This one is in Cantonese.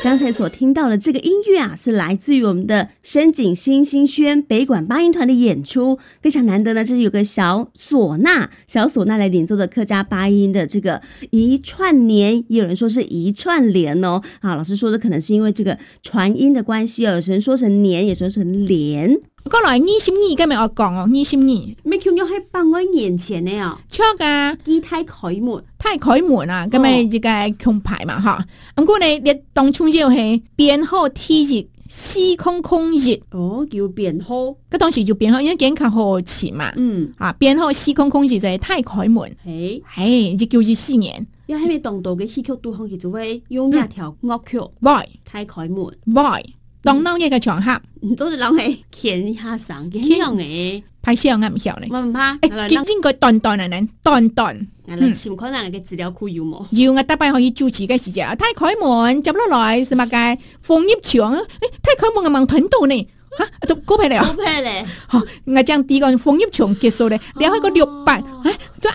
刚才所听到的这个音乐啊，是来自于我们的深井新兴轩北管八音团的演出，非常难得呢。这是有个小唢呐来演奏的客家八音的这个一串联，也有人说是一串联哦。啊，老师说的可能是因为这个传音的关系哦，有人说成连，有人说成连。 过来22今日我講哦，22 咩叫做喺100年前呢哦？ 錯噶， 基泰開門， 太開門啊，咁咪這個強牌嘛哈。不過呢，你當初就係編號 T 字4001 哦，叫編號， 嗰當時就編號，因為幾較好詞嘛。啊，編號4001就係太開門，係就叫住4年。 因為喺咪當道嘅戲曲都可以做為用一條樂曲，太開門 ，boy。當當一個場合， 總是諗起鉗下上嘅樣嘅， 拍攝啱唔曉咧？ 我唔怕， 應該段啊，段。 我哋潛可能嘅資料庫有冇？ 要我大概可以主持嘅時間，太開門接落來是乜嘅？楓葉牆，太開門嘅盲吞到呢？嚇，都高皮咧？ 高皮咧？ 好，我將第一個楓葉牆結束咧，然後個600，